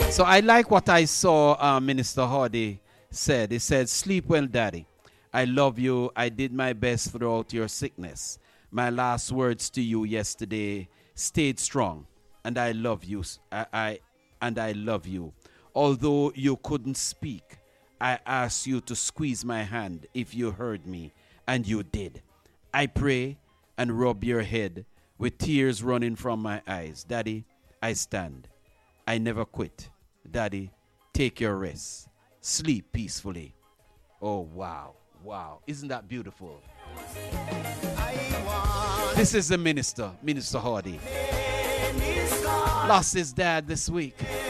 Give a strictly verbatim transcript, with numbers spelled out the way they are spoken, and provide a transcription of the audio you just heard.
So I like what I saw uh, Minister Hardy said. He said, sleep well, Daddy. I love you. I did my best throughout your sickness. My last words to you yesterday stayed strong. And I love you. I, I and I love you. Although you couldn't speak, I asked you to squeeze my hand if you heard me. And you did. I pray and rub your head with tears running from my eyes. Daddy, I stand. I never quit. Daddy, take your rest. Sleep peacefully. Oh, wow. Wow. Isn't that beautiful? This is the minister, Minister Hardy. Lost his dad this week.